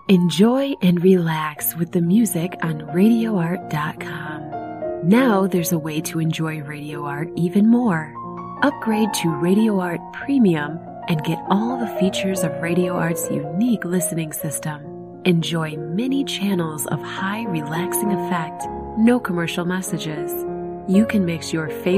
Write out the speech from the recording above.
Enjoy and relax with the music on RadioArt.com. Now there's a way to enjoy Radio Art even more. Upgrade to Radio Art Premium and get all the features of Radio Art's unique listening system. Enjoy many channels of high relaxing effect, no commercial messages. You can mix your favorite